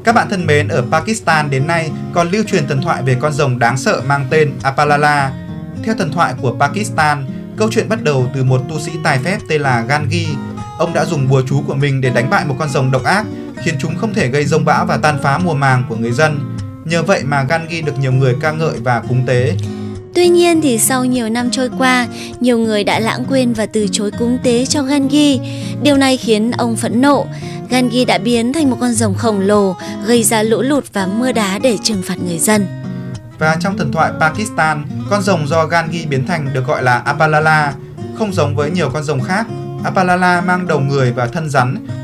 Các bạn thân mến, ở Pakistan đến nay còn lưu truyền thần thoại về con rồng đáng sợ mang tên Apalala. Theo thần thoại của Pakistan, câu chuyện bắt đầu từ một tu sĩ tài phép tên là Gangi. Ông đã dùng bùa chú của mình để đánh bại một con rồng độc ác, khiến chúng không thể gây giông bão và tàn phá mùa màng của người dân. Nhờ vậy mà Gangi được nhiều người ca ngợi và cúng tế. Tuy nhiên thì sau nhiều năm trôi qua, nhiều người đã lãng quên và từ chối cúng tế cho Gangi. Điều này khiến ông phẫn nộ. Gangi đã biến thành một con rồng khổng lồ, gây ra lũ lụt và mưa đá để trừng phạt người dân. Và trong thần thoại Pakistan, con rồng do Gangi biến thành được gọi là Apalala. Không giống với nhiều con rồng khác, Apalala mang đầu người và thân rắn,